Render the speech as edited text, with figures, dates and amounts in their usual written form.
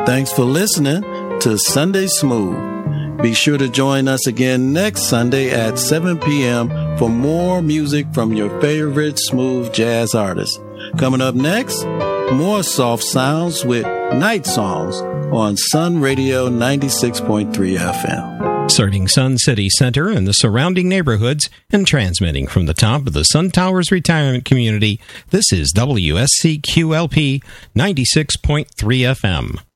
Thanks for listening to Sunday Smooth. Be sure to join us again next Sunday at 7 p.m. for more music from your favorite smooth jazz artists. Coming up next, more soft sounds with Night Songs on Sun Radio 96.3 FM. Serving Sun City Center and the surrounding neighborhoods and transmitting from the top of the Sun Towers Retirement Community, this is WSCQLP 96.3 FM.